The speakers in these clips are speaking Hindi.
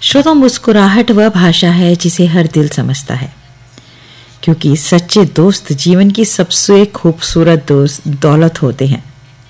श्रोता, मुस्कुराहट वह भाषा है जिसे हर दिल समझता है, क्योंकि सच्चे दोस्त जीवन की सबसे खूबसूरत दौलत होते हैं।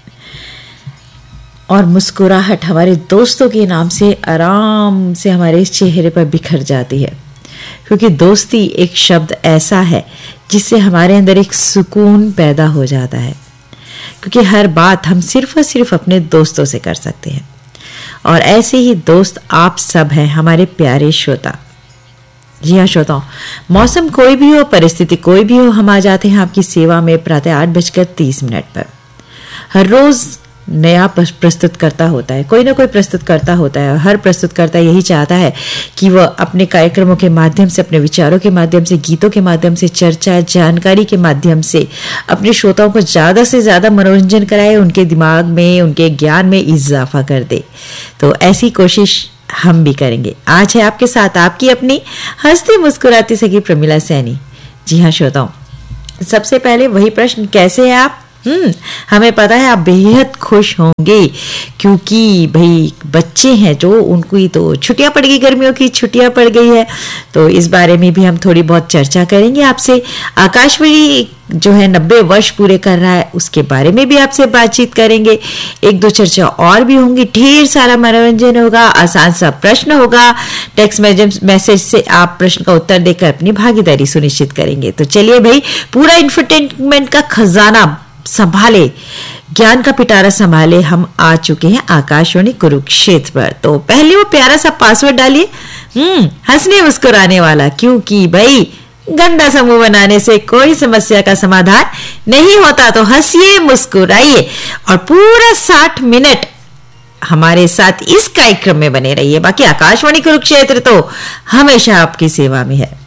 और मुस्कुराहट हमारे दोस्तों के नाम से आराम से हमारे चेहरे पर बिखर जाती है, क्योंकि दोस्ती एक शब्द ऐसा है जिससे हमारे अंदर एक सुकून पैदा हो जाता है, क्योंकि हर बात हम सिर्फ और सिर्फ अपने दोस्तों से कर सकते हैं। और ऐसे ही दोस्त आप सब हैं हमारे प्यारे श्रोता। जी हाँ श्रोताओ, मौसम कोई भी हो, परिस्थिति कोई भी हो, हम आ जाते हैं आपकी सेवा में प्रातः 8:30 पर। हर रोज नया प्रस्तुतकर्ता होता है, कोई ना कोई प्रस्तुतकर्ता होता है, और हर प्रस्तुतकर्ता यही चाहता है कि वह अपने कार्यक्रमों के माध्यम से, अपने विचारों के माध्यम से, गीतों के माध्यम से, चर्चा जानकारी के माध्यम से अपने श्रोताओं को ज़्यादा से ज़्यादा मनोरंजन कराए, उनके दिमाग में, उनके ज्ञान में इजाफा कर दे। तो ऐसी कोशिश हम भी करेंगे। आज है आपके साथ आपकी अपनी हंसती मुस्कुराती सखी प्रमिला सैनी। जी हाँ श्रोताओं, सबसे पहले वही प्रश्न, कैसे है आप? हमें पता है आप बेहद खुश होंगे, क्योंकि भाई बच्चे हैं जो, उनको ही तो छुट्टियां पड़ गई, गर्मियों की छुट्टियां पड़ गई है। तो इस बारे में भी हम थोड़ी बहुत चर्चा करेंगे आपसे। आकाशवाणी जो है 90 वर्ष पूरे कर रहा है, उसके बारे में भी आपसे बातचीत करेंगे। एक दो चर्चा और भी होंगी, ढेर सारा मनोरंजन होगा, आसान सा प्रश्न होगा। टेक्स्ट मैसेज से आप प्रश्न का उत्तर देकर अपनी भागीदारी सुनिश्चित करेंगे। तो चलिए भाई, पूरा इंफरटेनमेंट का खजाना संभाले, ज्ञान का पिटारा संभाले, हम आ चुके हैं आकाशवाणी कुरुक्षेत्र पर। तो पहले वो प्यारा सा पासवर्ड डालिए, हंसने मुस्कुराने वाला, क्योंकि भाई गंदा समूह बनाने से कोई समस्या का समाधान नहीं होता। तो हंसिए, मुस्कुराइए और पूरा 60 मिनट हमारे साथ इस कार्यक्रम में बने रहिए। बाकी आकाशवाणी कुरुक्षेत्र तो हमेशा आपकी सेवा में है।